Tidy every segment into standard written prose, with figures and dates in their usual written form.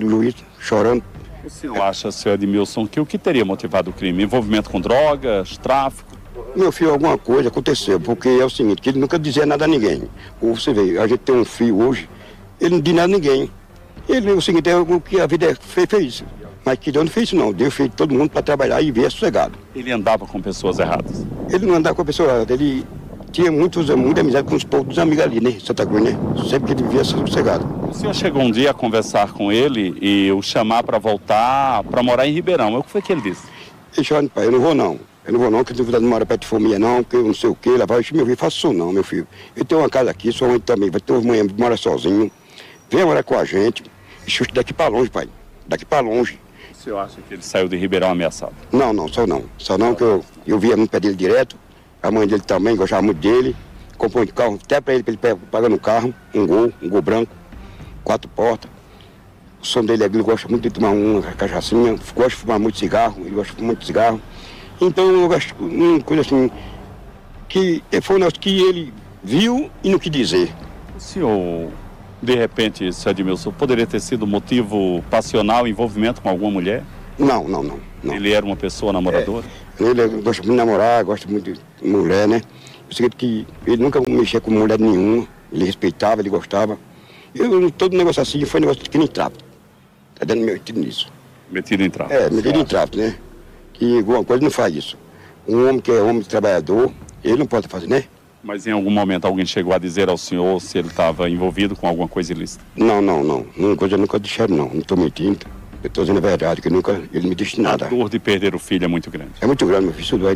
do juiz, chorando. O senhor acha, senhor Edmilson, que o que teria motivado o crime? Envolvimento com drogas, tráfico? Meu filho, alguma coisa aconteceu, porque é o seguinte, que ele nunca dizia nada a ninguém. Você vê, a gente tem um filho hoje, ele não diz nada a ninguém. Ele, o seguinte, o que a vida fez isso. Mas que Deus não fez isso não, Deus fez todo mundo para trabalhar e viver sossegado. Ele andava com pessoas erradas? Ele não andava com a pessoa errada, ele tinha muita amizade com os povos dos amigos ali, né, Santa Cruz, né? Sempre que ele vivia sossegado. O senhor chegou um dia a conversar com ele e o chamar para voltar, para morar em Ribeirão. O que foi que ele disse? Ele falou, pai, eu não vou não, que eu não moro perto de família não, que eu não sei o que, lá vai, meu filho, faço isso não, meu filho. Eu tenho uma casa aqui, sua mãe também, vai ter uma mãe que mora sozinho, vem morar com a gente, e chute daqui para longe, pai, daqui para longe. O senhor acha que ele saiu de Ribeirão ameaçado? Não, só não, que eu via no pé dele direto, a mãe dele também gostava muito dele, comprou um carro até para ele pagar no carro, um gol branco, 4 portas. O som dele, ele gosta muito de tomar uma cachaçinha, gosta de fumar muito cigarro, ele gosta de fumar muito cigarro. Então eu gosto de uma coisa assim, que foi um negócio que ele viu e não quis dizer. O senhor, de repente, senhor Edmilson, poderia ter sido motivo passional, envolvimento com alguma mulher? Não. Ele era uma pessoa namoradora? Ele gosta muito de namorar, gosta muito de mulher, né? Eu sei que ele nunca mexia com mulher nenhuma, ele respeitava, ele gostava. Todo negócio assim foi negócio que nem tráfico. Tá dando metido nisso. Metido em tráfico? Metido em tráfico, né? Que alguma coisa não faz isso. Um homem que é homem trabalhador, ele não pode fazer, né? Mas em algum momento alguém chegou a dizer ao senhor se ele estava envolvido com alguma coisa ilícita? Não. Uma coisa eu nunca deixei, não. Não estou mentindo. Eu estou dizendo a verdade, que ele me disse nada. A dor de perder o filho é muito grande. É muito grande, meu filho. Isso dói.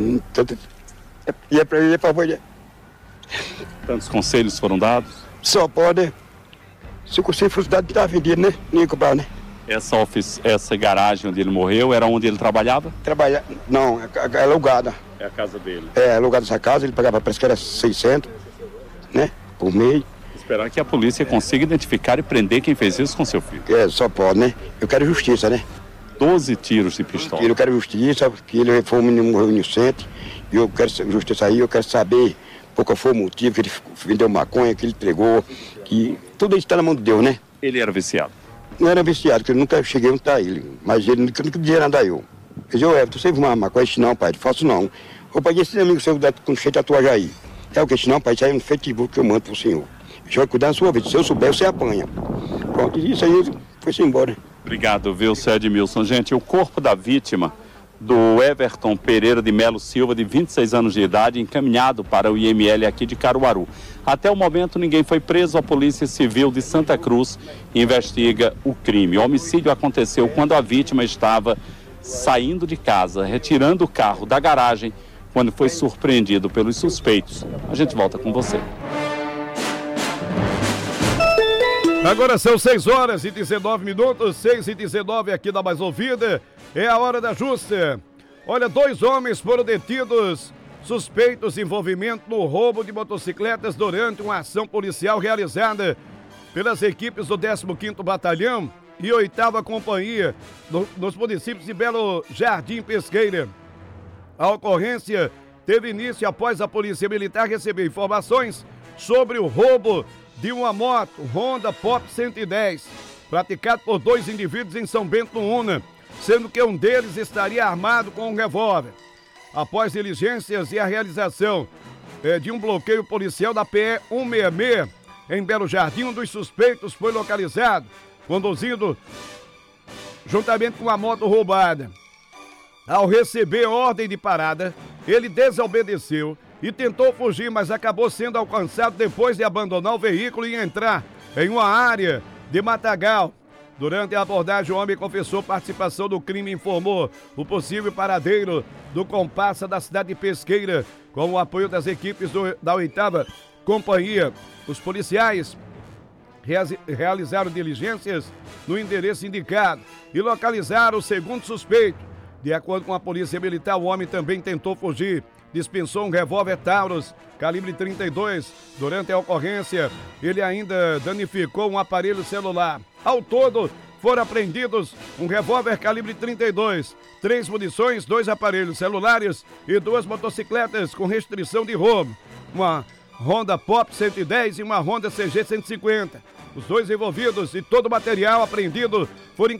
E é para ele, é para favor. Tantos conselhos foram dados? Só pode. Se o conselho fosse dado, estava vendido, né? Nem comprar, né? Essa garagem onde ele morreu era onde ele trabalhava? Não, é alugada. É a casa dele? É alugada essa casa, ele pagava, parece que era 600, né? Por mês. Esperar que a polícia consiga identificar e prender quem fez isso com seu filho. Só pode, né? Eu quero justiça, né? 12 tiros de pistola. Eu quero justiça, que ele foi um menino inocente. E eu quero justiça aí, eu quero saber qual foi o motivo que ele vendeu maconha, que ele entregou. Que tudo isso está na mão de Deus, né? Ele era viciado? Não era viciado, porque eu nunca cheguei a untar ele. Mas ele nunca dizia nada a eu. Ele disse, Everton, você fuma maconha? Não, pai, não faço não. Eu paguei esse amigo seu com cheio de tatuagem aí. É o que? Não, pai, isso aí é um Facebook que eu mando pro senhor. O senhor vai cuidar da sua vida. Se eu souber, você apanha. Pronto, isso aí foi-se embora. Obrigado, viu, senhor Edmilson. Gente, o corpo da vítima, do Everton Pereira de Melo Silva, de 26 anos de idade, encaminhado para o IML aqui de Caruaru. Até o momento, ninguém foi preso. A Polícia Civil de Santa Cruz investiga o crime. O homicídio aconteceu quando a vítima estava saindo de casa, retirando o carro da garagem, quando foi surpreendido pelos suspeitos. A gente volta com você. Agora são 6h19, 6h19 aqui da Mais Ouvida. É a hora da justa. Olha, 2 homens foram detidos, suspeitos de envolvimento no roubo de motocicletas durante uma ação policial realizada pelas equipes do 15º Batalhão e 8ª Companhia nos municípios de Belo Jardim Pesqueira. A ocorrência teve início após a Polícia Militar receber informações sobre o roubo de uma moto Honda Pop 110, praticado por 2 indivíduos em São Bento no Una, sendo que um deles estaria armado com um revólver. Após diligências e a realização de um bloqueio policial da PE 166 em Belo Jardim, um dos suspeitos foi localizado, conduzindo juntamente com a moto roubada. Ao receber ordem de parada, ele desobedeceu e tentou fugir, mas acabou sendo alcançado depois de abandonar o veículo e entrar em uma área de matagal. Durante a abordagem, o homem confessou participação no crime e informou o possível paradeiro do comparsa da cidade de Pesqueira, com o apoio das equipes da 8ª Companhia. Os policiais realizaram diligências no endereço indicado e localizaram o segundo suspeito. De acordo com a Polícia Militar, o homem também tentou fugir. Dispensou um revólver Taurus, calibre 32. Durante a ocorrência, ele ainda danificou um aparelho celular. Ao todo, foram apreendidos um revólver calibre 32, 3 munições, 2 aparelhos celulares e 2 motocicletas com restrição de roubo. Uma Honda Pop 110 e uma Honda CG 150. Os 2 envolvidos e todo o material apreendido foram